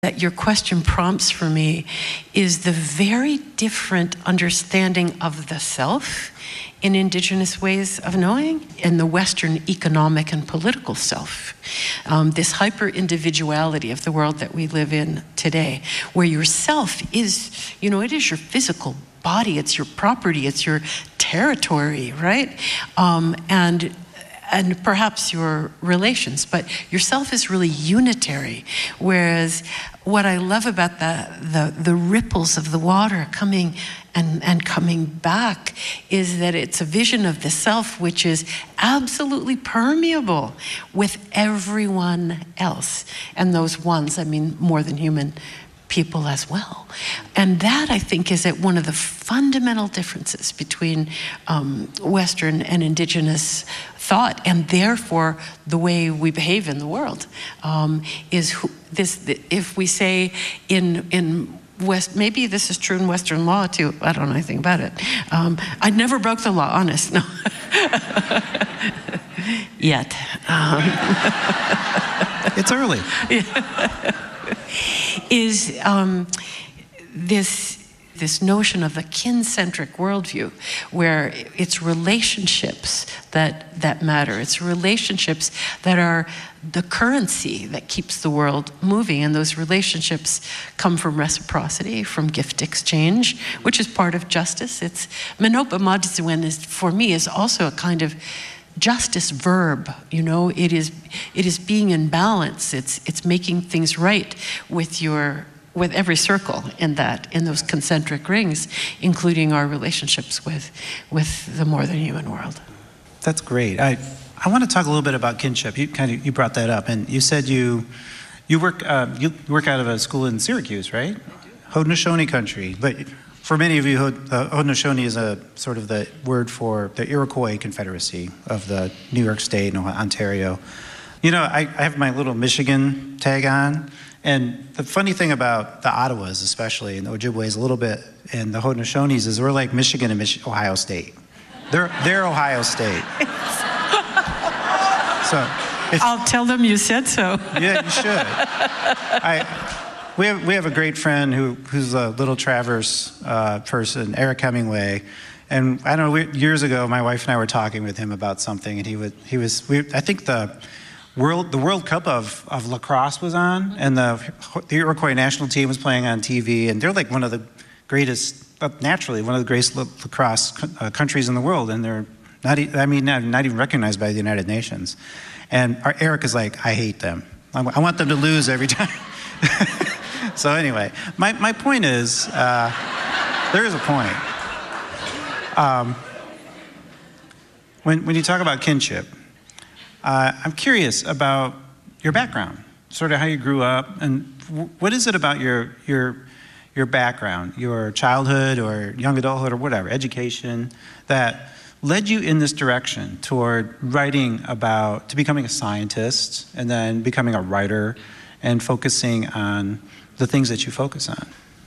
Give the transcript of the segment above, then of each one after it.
that your question prompts for me is the very different understanding of the self in indigenous ways of knowing and the Western economic and political self. This hyper-individuality of the world that we live in today, where your self is, it is your physical body, it's your property, it's your territory, right? And perhaps your relations, but yourself is really unitary. Whereas what I love about the ripples of the water coming and coming back is that it's a vision of the self which is absolutely permeable with everyone else. And those ones, more than human people as well. And that, I think, is one of the fundamental differences between Western and indigenous thought, and therefore the way we behave in the world. If we say in West, maybe this is true in Western law too, I don't know anything about it. I never broke the law, honest, no. Yet. It's early. Is this notion of a kin-centric worldview, where it's relationships that matter. It's relationships that are the currency that keeps the world moving, and those relationships come from reciprocity, from gift exchange, which is part of justice. It's Manopa Madiziwen for me is also a kind of justice verb. It is being in balance. It's making things right with every circle in those concentric rings, including our relationships with the more than human world. That's great. I want to talk a little bit about kinship. You brought that up, and you said you work out of a school in Syracuse, right? Haudenosaunee country. But for many of you, Haudenosaunee is a sort of the word for the Iroquois Confederacy of the New York State and Ontario. I have my little Michigan tag on, and the funny thing about the Ottawas, especially, and the Ojibways a little bit, and the Haudenosaunees is we're like Michigan and Ohio State. They're Ohio State. So I'll tell them you said so. Yeah, you should. We have a great friend who's a little Traverse person, Eric Hemingway, and I don't know. Years ago, my wife and I were talking with him about something, and I think the World Cup of lacrosse was on, and the Iroquois national team was playing on TV, and they're like one of the greatest, naturally one of the greatest lacrosse countries in the world, and they're not even recognized by the United Nations. And Eric is like, I hate them. I want them to lose every time. So anyway, my point is, there is a point. When you talk about kinship, I'm curious about your background, sort of how you grew up, and what is it about your background, your childhood or young adulthood or whatever, education, that led you in this direction toward to becoming a scientist and then becoming a writer and focusing on the things that you focus on?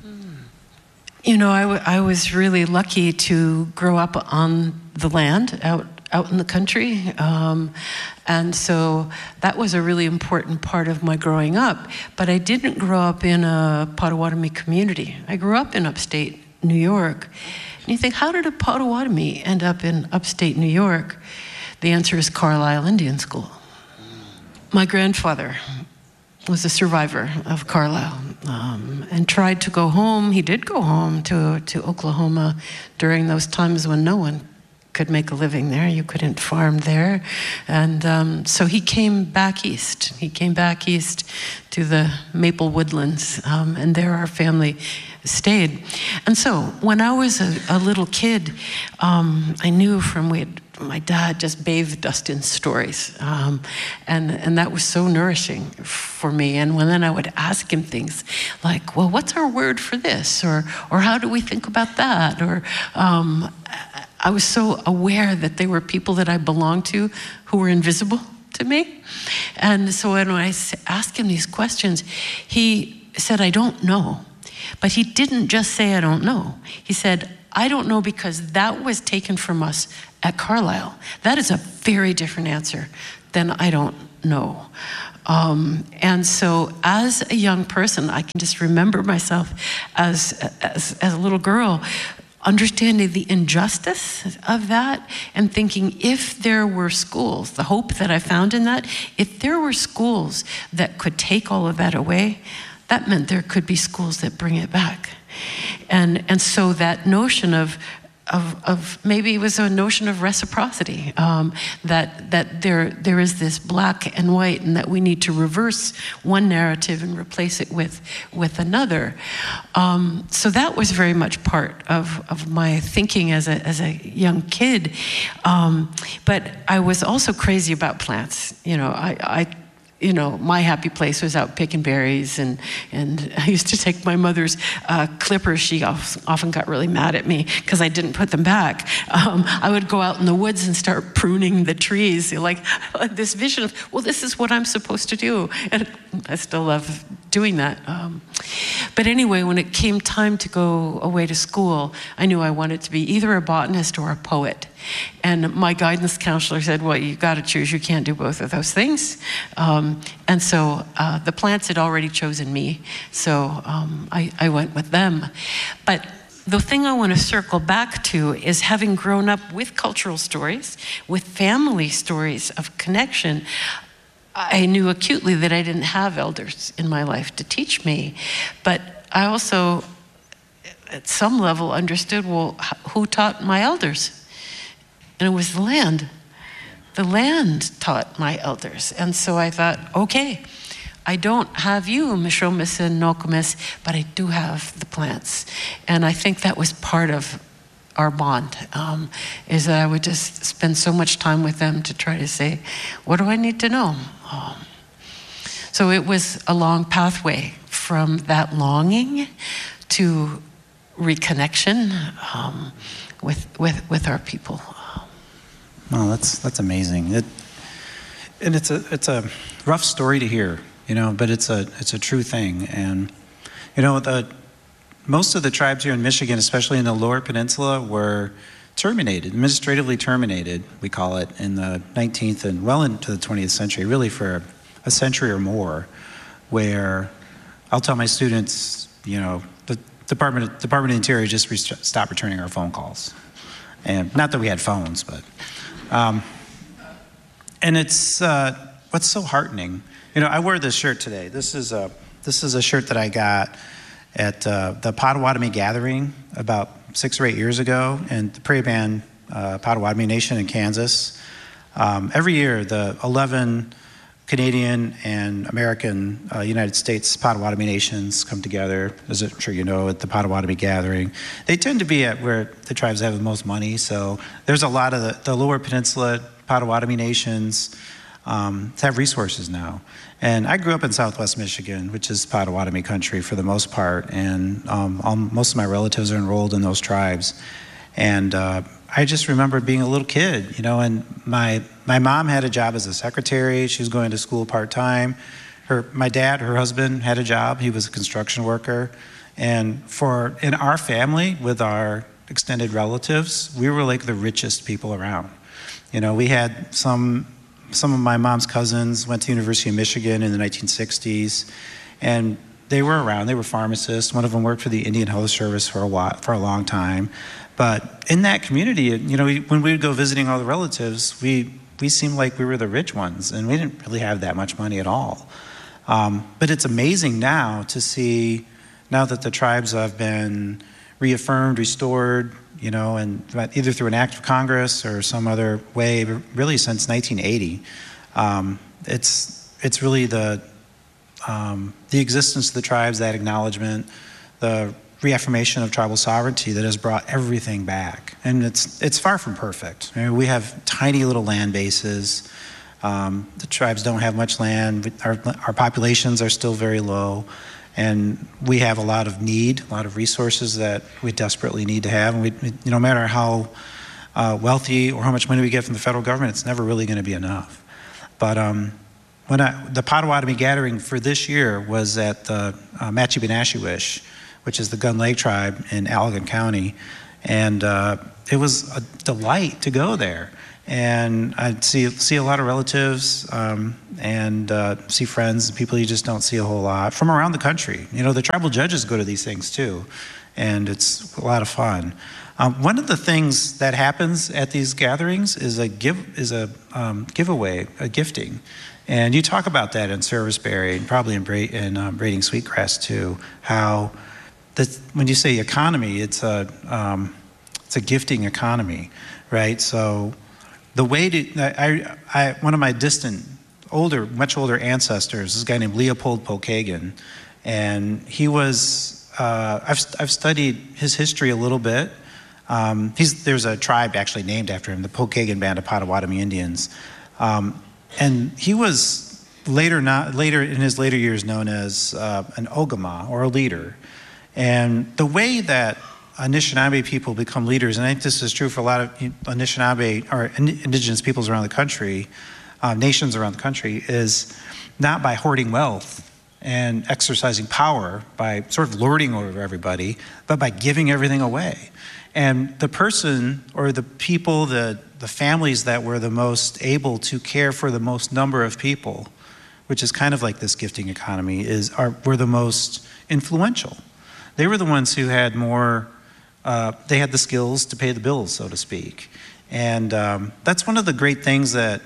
I was really lucky to grow up on the land out in the country. And so that was a really important part of my growing up. But I didn't grow up in a Potawatomi community. I grew up in upstate New York. And you think, how did a Potawatomi end up in upstate New York? The answer is Carlisle Indian School. My grandfather was a survivor of Carlisle and tried to go home. He did go home to Oklahoma during those times when no one could make a living there. You couldn't farm there. And so he came back east. He came back east to the Maple Woodlands, and there our family stayed. And so when I was a little kid, I knew my dad just bathed us in stories. And that was so nourishing for me. And then I would ask him things like, well, what's our word for this? Or how do we think about that? Or I was so aware that there were people that I belonged to who were invisible to me. And so when I asked him these questions, he said, I don't know. But he didn't just say, I don't know. He said, I don't know because that was taken from us at Carlisle. That is a very different answer than I don't know. And so as a young person, I can just remember myself as a little girl understanding the injustice of that and thinking if there were schools, the hope that I found in that, if there were schools that could take all of that away, that meant there could be schools that bring it back. And so that notion of maybe it was a notion of reciprocity, that there is this black and white, and that we need to reverse one narrative and replace it with another. So that was very much part of my thinking as a young kid. But I was also crazy about plants. My happy place was out picking berries, and I used to take my mother's clippers. She often got really mad at me because I didn't put them back. I would go out in the woods and start pruning the trees, like this vision of, well, this is what I'm supposed to do. And I still love doing that. But anyway, when it came time to go away to school, I knew I wanted to be either a botanist or a poet. And my guidance counselor said, well, you got to choose. You can't do both of those things. And so the plants had already chosen me. So I went with them. But the thing I want to circle back to is having grown up with cultural stories, with family stories of connection, I knew acutely that I didn't have elders in my life to teach me. But I also, at some level, understood, well, who taught my elders? And it was the land. The land taught my elders. And so I thought, okay, I don't have you, Mishomis and Nokomis, but I do have the plants. And I think that was part of our bond, is that I would just spend so much time with them to try to say, what do I need to know? So it was a long pathway from that longing to reconnection with our people. Well, that's amazing. And it's a rough story to hear, but it's a true thing. And most of the tribes here in Michigan, especially in the Lower Peninsula, were terminated, administratively terminated, we call it, in the 19th and well into the 20th century, really for a century or more, where I'll tell my students, the Department of Interior just stopped returning our phone calls. And not that we had phones, but, and it's, what's so heartening, I wear this shirt today. This is a shirt that I got at the Potawatomi Gathering about 6 or 8 years ago in the Prairie Band Potawatomi Nation in Kansas. Every year, the 11 Canadian and American United States Potawatomi nations come together, as I'm sure you know, at the Potawatomi Gathering. They tend to be at where the tribes have the most money, so there's a lot of the Lower Peninsula Potawatomi nations have resources now. And I grew up in Southwest Michigan, which is Potawatomi country for the most part, and most of my relatives are enrolled in those tribes. And I just remember being a little kid, and my mom had a job as a secretary. She was going to school part-time. My dad, her husband, had a job. He was a construction worker. And in our family, with our extended relatives, we were like the richest people around. We had some of my mom's cousins went to the University of Michigan in the 1960s, and they were around. They were pharmacists. One of them worked for the Indian Health Service for a long time. But in that community, when we would go visiting all the relatives, we seemed like we were the rich ones, and we didn't really have that much money at all. But it's amazing now to see, now that the tribes have been reaffirmed, restored, and either through an act of Congress or some other way, really since 1980, it's really the existence of the tribes, that acknowledgement, the reaffirmation of tribal sovereignty that has brought everything back. And it's far from perfect. We have tiny little land bases. The tribes don't have much land. Our populations are still very low. And we have a lot of need, a lot of resources that we desperately need to have. And no matter how wealthy or how much money we get from the federal government, it's never really going to be enough. But the Potawatomi Gathering for this year was at the Matchi-Benashewish, which is the Gun Lake tribe in Allegan County. And it was a delight to go there. And I'd see a lot of relatives, and see friends, people you just don't see a whole lot from around the country. You know, the tribal judges go to these things too, and it's a lot of fun. One of the things that happens at these gatherings is a giveaway, a gifting. And you talk about that in Serviceberry and probably in Braiding Sweetgrass too, how when you say economy, it's a gifting economy, right? So the way to, one of my much older ancestors is a guy named Leopold Pokagon, and he was, I've studied his history a little bit. There's a tribe actually named after him, the Pokagon Band of Potawatomi Indians. And he was later in his later years known as an Ogama, or a leader. And the way that Anishinaabe people become leaders, and I think this is true for a lot of Anishinaabe or indigenous peoples around the country, nations around the country, is not by hoarding wealth and exercising power, by sort of lording over everybody, but by giving everything away. And the person or the people, the families that were the most able to care for the most number of people, which is kind of like this gifting economy, were the most influential. They were the ones who had more, they had the skills to pay the bills, so to speak. And that's one of the great things that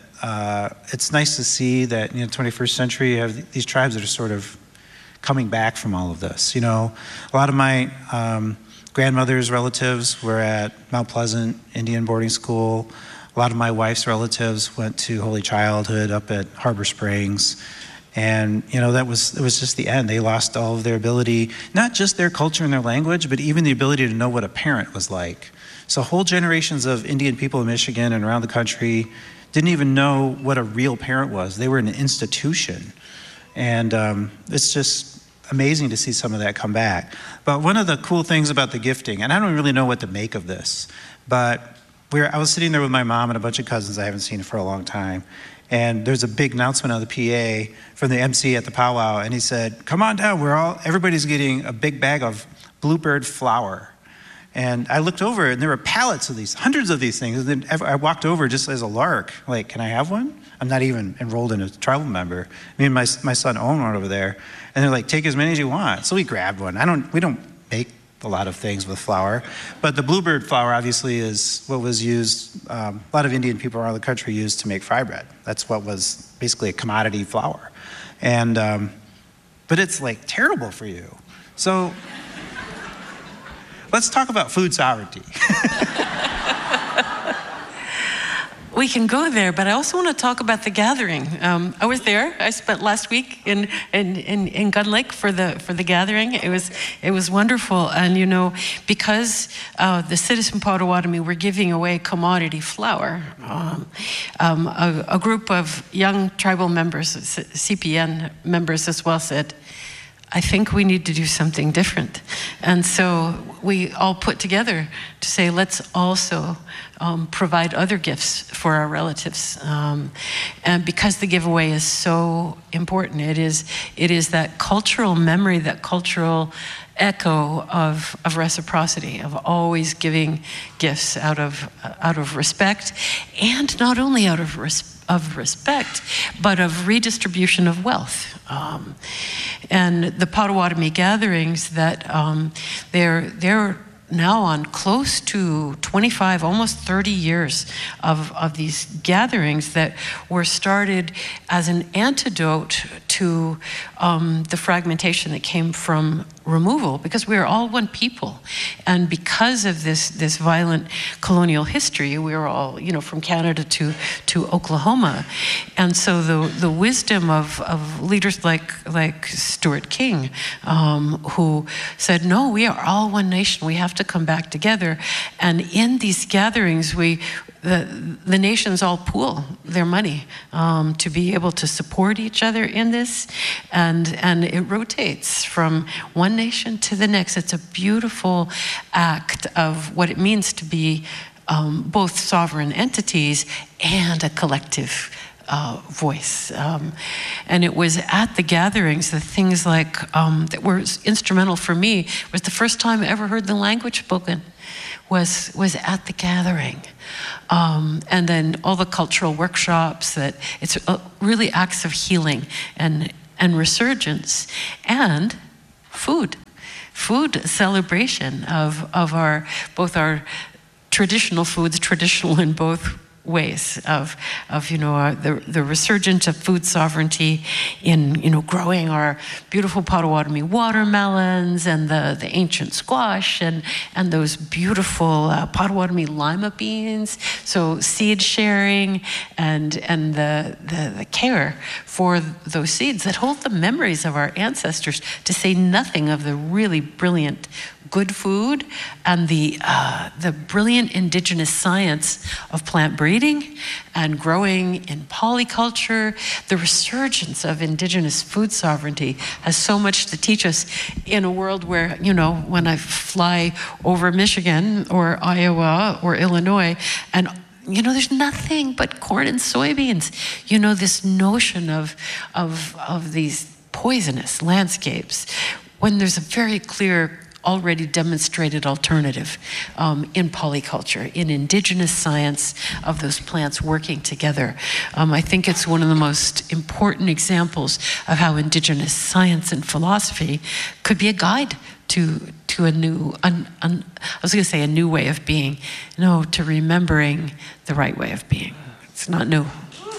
it's nice to see that in the 21st century you have these tribes that are sort of coming back from all of this. You know, a lot of my grandmother's relatives were at Mount Pleasant Indian Boarding School. A lot of my wife's relatives went to Holy Childhood up at Harbor Springs. And, you know, it was just the end. They lost all of their ability, not just their culture and their language, but even the ability to know what a parent was like. So whole generations of Indian people in Michigan and around the country didn't even know what a real parent was. They were an institution. And it's just amazing to see some of that come back. But one of the cool things about the gifting, and I don't really know what to make of this, but I was sitting there with my mom and a bunch of cousins I haven't seen for a long time. And there's a big announcement on the PA from the MC at the powwow, and he said, "Come on down, everybody's getting a big bag of Bluebird flour." And I looked over, and there were pallets of these, hundreds of these things. And then I walked over just as a lark, like, "Can I have one?" I'm not even enrolled in a tribal member. Me and my son own one over there. And they're like, "Take as many as you want." So we grabbed one. We don't make a lot of things with flour, but the Bluebird flour obviously is what was used, a lot of Indian people around the country used to make fry bread. That's what was basically a commodity flour. And, but it's like terrible for you. So let's talk about food sovereignty. We can go there, but I also want to talk about the gathering. I was there. I spent last week in Gun Lake for the gathering. It was wonderful, and you know, because the Citizen Potawatomi were giving away commodity flour, a group of young tribal members, CPN members as well, said, "I think we need to do something different." And so we all put together to say, let's also provide other gifts for our relatives. And because the giveaway is so important, it is that cultural memory, that cultural echo of reciprocity, of always giving gifts out of respect, and not only out of respect, but of redistribution of wealth. And the Potawatomi gatherings that they're now on close to 25, almost 30 years of these gatherings that were started as an antidote to the fragmentation that came from removal, because we are all one people. And because of this violent colonial history, we were all, you know, from Canada to Oklahoma. And so the wisdom of leaders like Stuart King, who said, no, we are all one nation, we have to come back together. And in these gatherings, the nations all pool their money to be able to support each other in this, and it rotates from one nation to the next. It's a beautiful act of what it means to be both sovereign entities and a collective voice. And it was at the gatherings, the things like that were instrumental for me, was the first time I ever heard the language spoken. was at the gathering. And then all the cultural workshops, that it's really acts of healing and resurgence, and food celebration of our both our traditional foods, traditional in both ways, of the resurgence of food sovereignty in growing our beautiful Potawatomi watermelons and the ancient squash and those beautiful Potawatomi lima beans. So seed sharing and the care for those seeds that hold the memories of our ancestors, to say nothing of the really brilliant good food and the brilliant indigenous science of plant breeding and growing in polyculture. The resurgence of indigenous food sovereignty has so much to teach us in a world where, when I fly over Michigan or Iowa or Illinois, and there's nothing but corn and soybeans. This notion of these poisonous landscapes, when there's a very clear, already demonstrated alternative in polyculture, in indigenous science of those plants working together. I think it's one of the most important examples of how indigenous science and philosophy could be a guide to a new, I was going to say a new way of being. No, to remembering the right way of being. It's not new.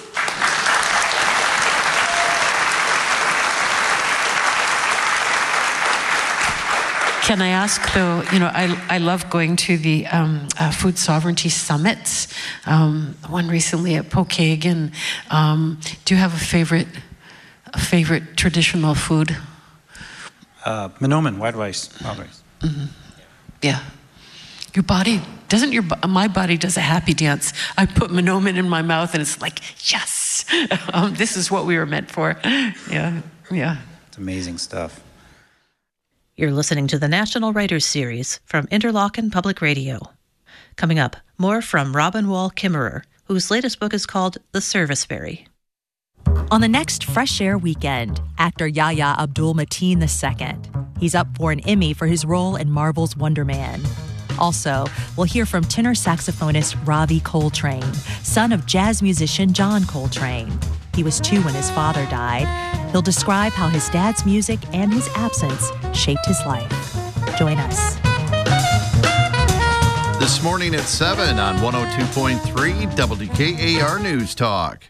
Can I ask, though, I love going to the food sovereignty summits. One recently at Pokagon. Do you have a favorite traditional food? Menomen, white rice. Mm-hmm. Yeah. Your body, my body does a happy dance. I put menomen in my mouth and it's like, yes, this is what we were meant for. Yeah. It's amazing stuff. You're listening to the National Writers Series from Interlochen Public Radio. Coming up, more from Robin Wall Kimmerer, whose latest book is called The Service Berry. On the next Fresh Air weekend, actor Yahya Abdul-Mateen II. He's up for an Emmy for his role in Marvel's Wonder Man. Also, we'll hear from tenor saxophonist Ravi Coltrane, son of jazz musician John Coltrane. He was 2 when his father died. He'll describe how his dad's music and his absence shaped his life. Join us. This morning at 7 on 102.3 WKAR News Talk.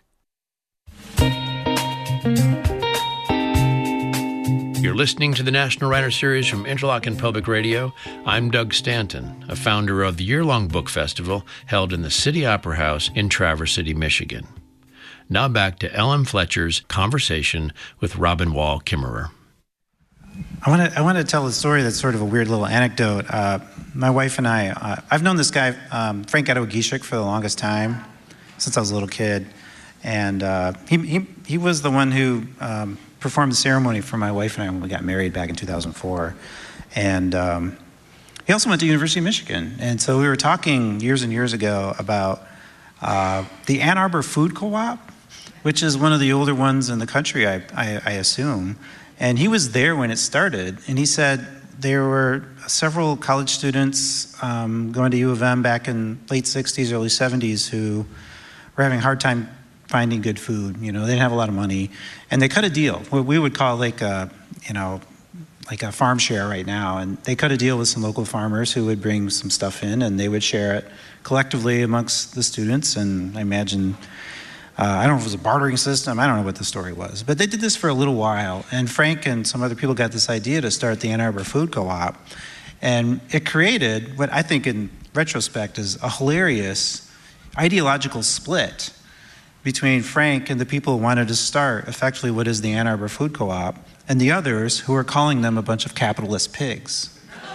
You're listening to the National Writer Series from Interlochen Public Radio. I'm Doug Stanton, a founder of the year-long book festival held in the City Opera House in Traverse City, Michigan. Now back to L.M. Fletcher's conversation with Robin Wall Kimmerer. I want to tell a story that's sort of a weird little anecdote. My wife and I've known this guy, Frank Edogishik, for the longest time, since I was a little kid. And he was the one who performed the ceremony for my wife and I when we got married back in 2004. And he also went to University of Michigan. And so we were talking years and years ago about the Ann Arbor Food Co-op, which is one of the older ones in the country, I assume. And he was there when it started, and he said there were several college students going to U of M back in late 60s, early 70s who were having a hard time finding good food. They didn't have a lot of money, and they cut a deal, what we would call like a farm share right now. And they cut a deal with some local farmers who would bring some stuff in, and they would share it collectively amongst the students. And I imagine, I don't know if it was a bartering system, I don't know what the story was, but they did this for a little while. And Frank and some other people got this idea to start the Ann Arbor Food Co-op. And it created what I think in retrospect is a hilarious ideological split between Frank and the people who wanted to start effectively what is the Ann Arbor Food Co-op, and the others who are calling them a bunch of capitalist pigs.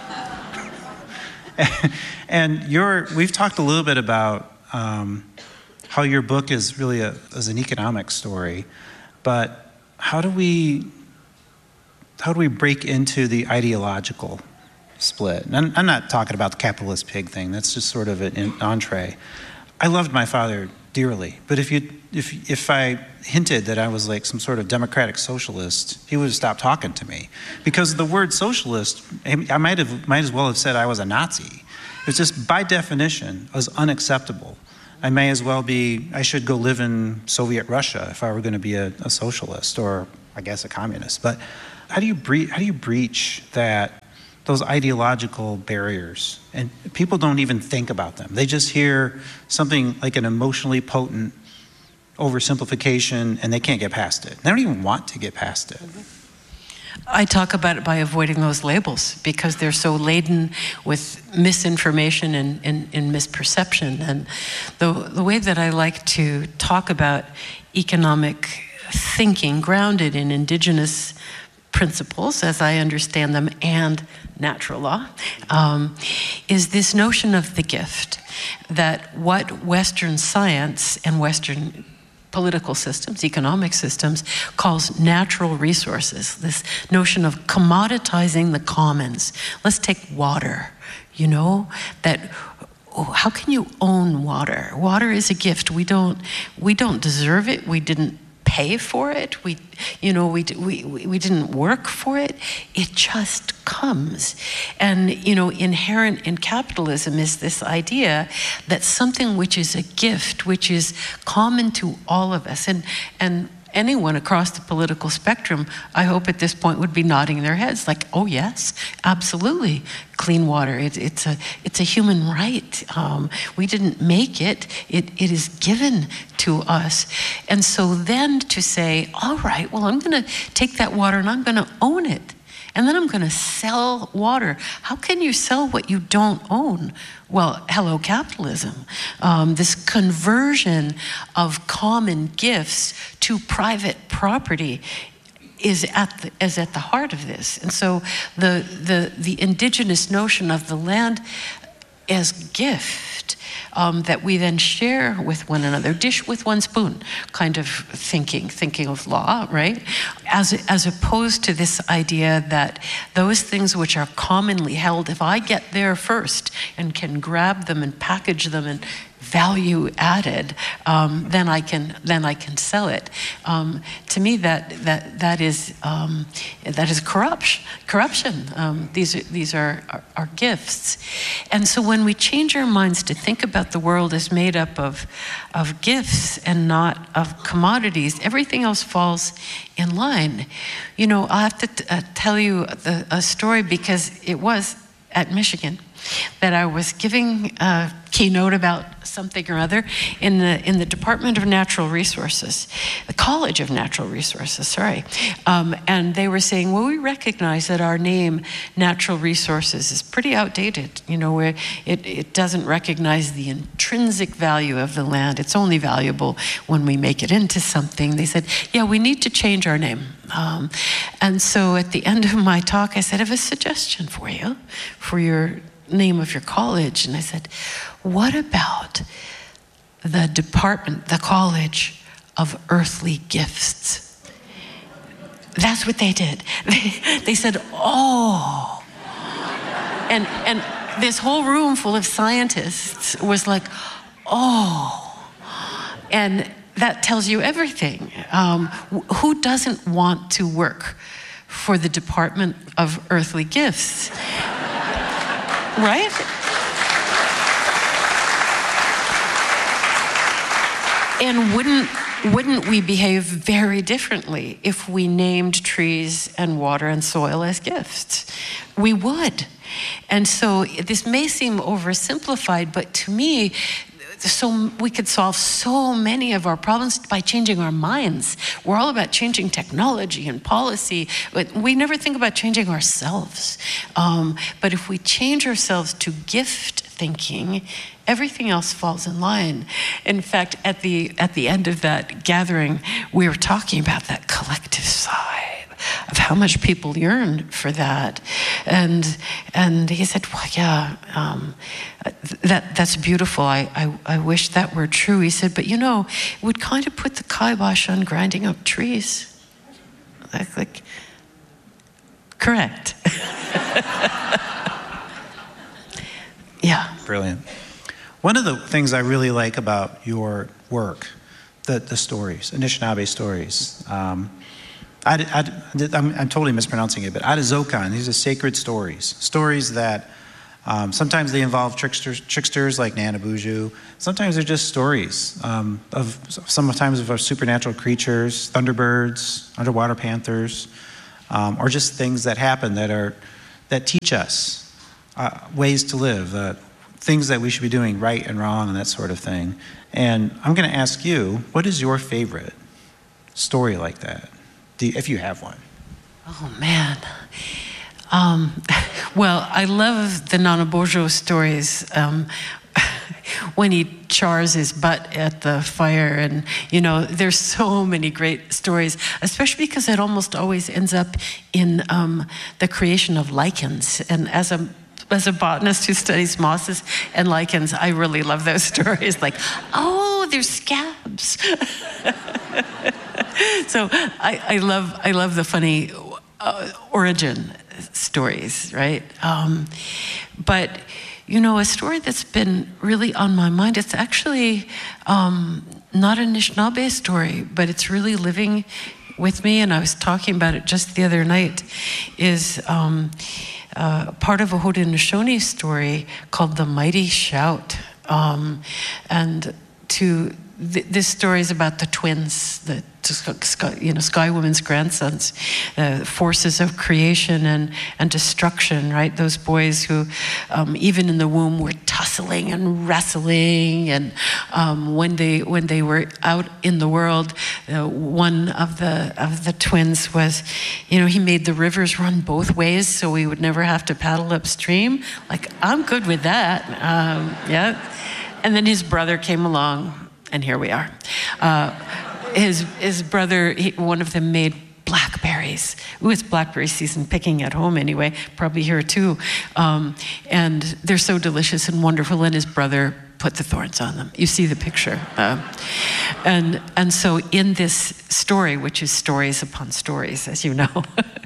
And we've talked a little bit about how your book is really is an economic story, but how do we break into the ideological split? And I'm not talking about the capitalist pig thing. That's just sort of an entree. I loved my father dearly, but if I hinted that I was like some sort of democratic socialist, he would have stopped talking to me, because the word socialist, I might as well have said I was a Nazi. It's just by definition is unacceptable. I should go live in Soviet Russia if I were going to be a socialist or I guess a communist. But how do you breach those ideological barriers? And people don't even think about them. They just hear something like an emotionally potent oversimplification and they can't get past it. They don't even want to get past it. I talk about it by avoiding those labels because they're so laden with misinformation and misperception. And the way that I like to talk about economic thinking grounded in indigenous principles, as I understand them, and natural law, is this notion of the gift, that what Western science and Western political systems, economic systems, calls natural resources, this notion of commoditizing the commons. Let's take water, how can you own water? Water is a gift. We don't deserve it. We didn't pay for it. We didn't work for it. It just comes. And, inherent in capitalism is this idea that something which is a gift, which is common to all of us, and anyone across the political spectrum, I hope at this point would be nodding their heads like, oh yes, absolutely, clean water. It's a human right. We didn't make it. It is given to us. And so then to say, all right, well, I'm going to take that water and I'm going to own it. And then I'm going to sell water. How can you sell what you don't own? Well, hello, capitalism. This conversion of common gifts to private property is at the heart of this. And so the indigenous notion of the land as gift that we then share with one another, dish with one spoon kind of thinking of law, right? As opposed to this idea that those things which are commonly held, if I get there first and can grab them and package them and value added, then I can sell it. To me, that is corruption. These are gifts, and so when we change our minds to think about the world as made up of gifts and not of commodities, everything else falls in line. I'll have to tell you a story because it was at Michigan that I was giving a keynote about something or other in the Department of Natural Resources, the College of Natural Resources, sorry. And they were saying, well, we recognize that our name, Natural Resources, is pretty outdated. Where it doesn't recognize the intrinsic value of the land. It's only valuable when we make it into something. They said, yeah, we need to change our name. And so at the end of my talk, I said, I have a suggestion for you, for your name of your college. And I said, what about the College of Earthly Gifts? That's what they did. They said, oh. And this whole room full of scientists was like, oh. And that tells you everything. Who doesn't want to work for the Department of Earthly Gifts? Right? And wouldn't we behave very differently if we named trees and water and soil as gifts? We would. And so this may seem oversimplified, but to me, so we could solve so many of our problems by changing our minds. We're all about changing technology and policy, but we never think about changing ourselves. But if we change ourselves to gift thinking, everything else falls in line. In fact, at the end of that gathering, we were talking about that collective sigh of how much people yearn for that, and he said, "Well, yeah, that's beautiful. I wish that were true." He said, "But it would kind of put the kibosh on grinding up trees." Like, correct. Yeah, brilliant. One of the things I really like about your work, the stories, Anishinaabe stories. I'm totally mispronouncing it, but Adazokan, these are sacred stories that Sometimes they involve tricksters like Nana Buju. Sometimes they're just stories sometimes of supernatural creatures, thunderbirds, underwater panthers, or just things that happen that teach us ways to live, things that we should be doing right and wrong and that sort of thing. And I'm going to ask you, what is your favorite story like that, if you have one? Oh, man. Well, I love the Nana Bojo stories when he chars his butt at the fire. And, there's so many great stories, especially because it almost always ends up in the creation of lichens. And as a botanist who studies mosses and lichens, I really love those stories. Like, oh, there's scabs. So I love the funny origin stories, right? But a story that's been really on my mind, it's actually not a Anishinaabe story, but it's really living with me, and I was talking about it just the other night, is part of a Haudenosaunee story called The Mighty Shout. This story is about the twins, the Sky Woman's grandsons, the forces of creation and destruction, right? Those boys who, even in the womb, were tussling and wrestling, and when they were out in the world, one of the twins was, he made the rivers run both ways, so we would never have to paddle upstream. Like, I'm good with that, yeah. And then his brother came along. And here we are. His brother, one of them made blackberries. Ooh, it's blackberry season, picking at home anyway, probably here too. And they're so delicious and wonderful, and his brother put the thorns on them. You see the picture. And so in this story, which is stories upon stories, as you know,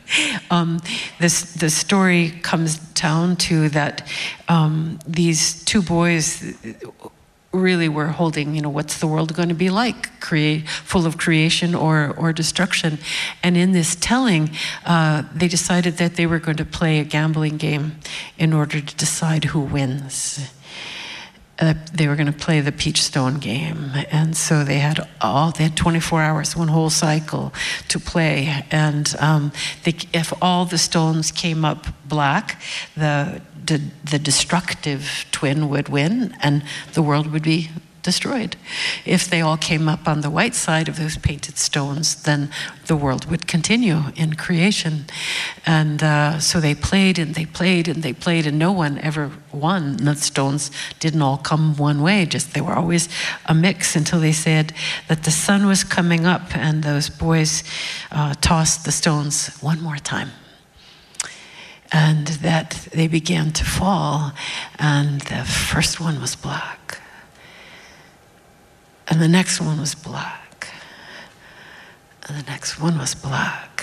the story comes down to that these two boys really were holding, what's the world going to be like, full of creation or destruction. And in this telling, they decided that they were going to play a gambling game in order to decide who wins. They were going to play the Peachstone game, and so they had 24 hours, one whole cycle to play. And if all the stones came up black, the destructive twin would win, and the world would be destroyed. If they all came up on the white side of those painted stones, then the world would continue in creation. And so they played and they played and they played, and no one ever won. The stones didn't all come one way, just they were always a mix, until they said that the sun was coming up, and those boys tossed the stones one more time. And that they began to fall, and the first one was black. And the next one was black. And the next one was black.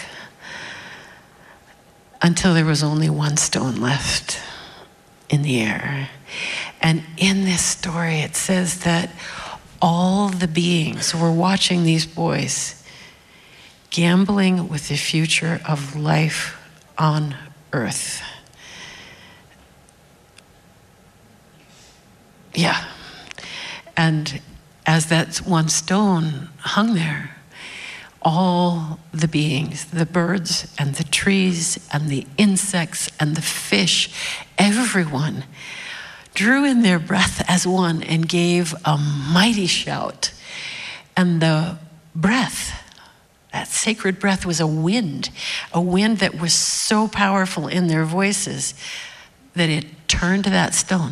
Until there was only one stone left in the air. And in this story, it says that all the beings were watching these boys gambling with the future of life on Earth. Yeah. And as that one stone hung there, all the beings, the birds and the trees and the insects and the fish, everyone drew in their breath as one and gave a mighty shout. And the breath, that sacred breath, was a wind that was so powerful in their voices that it turned that stone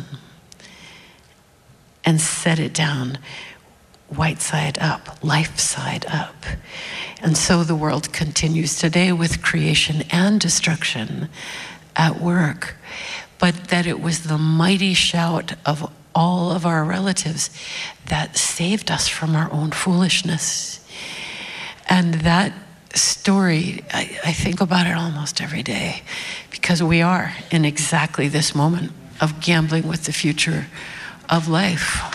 and set it down white side up, life side up. And so the world continues today with creation and destruction at work. But that it was the mighty shout of all of our relatives that saved us from our own foolishness. And that story, I think about it almost every day, because we are in exactly this moment of gambling with the future of life.